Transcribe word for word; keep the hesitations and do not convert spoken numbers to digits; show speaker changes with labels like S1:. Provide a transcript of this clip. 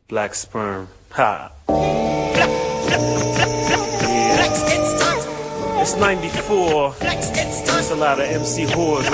S1: Black sperm. Ha. Yeah. It's ninety-four. There's a lot of M C whores